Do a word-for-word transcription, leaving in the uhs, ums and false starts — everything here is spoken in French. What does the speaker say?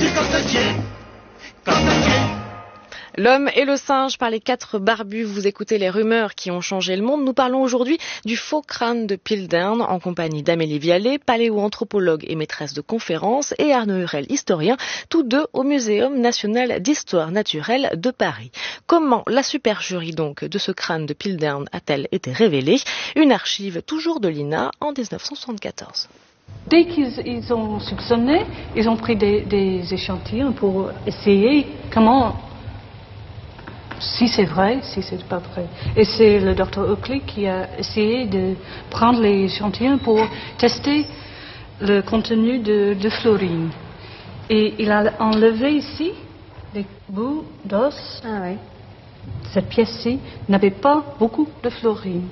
L'homme et le singe par les quatre barbus, vous écoutez les rumeurs qui ont changé le monde. Nous parlons aujourd'hui du faux crâne de Piltdown en compagnie d'Amélie Vialet, paléoanthropologue et maîtresse de conférences, et Arnaud Hurel, historien, tous deux au Muséum national d'histoire naturelle de Paris. Comment la super jury donc de ce crâne de Piltdown a-t-elle été révélée? Une archive toujours de l'I N A en dix-neuf cent soixante-quatorze. Dès qu'ils ils ont soupçonné, ils ont pris des, des échantillons pour essayer comment... si c'est vrai, si c'est pas vrai. Et c'est le docteur Oakley qui a essayé de prendre les échantillons pour tester le contenu de, de fluorine. Et il a enlevé ici des bouts d'os. Ah oui. Cette pièce-ci n'avait pas beaucoup de fluorine.